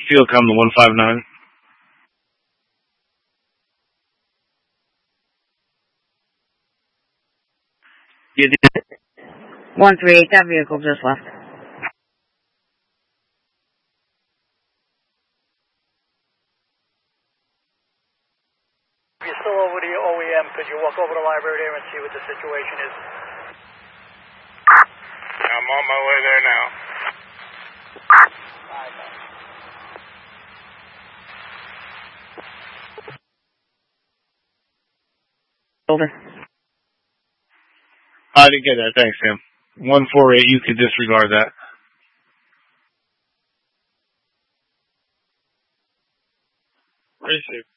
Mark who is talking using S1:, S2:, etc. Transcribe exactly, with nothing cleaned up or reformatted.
S1: Field come to one five nine. You did.
S2: one three eight, that vehicle just left.
S3: If you're still over the O E M, could you walk over to the library there and see what the situation is?
S4: I'm on my way there now.
S2: Over.
S1: I didn't get that. Thanks, Sam. one four eight, you could disregard that. Very safe.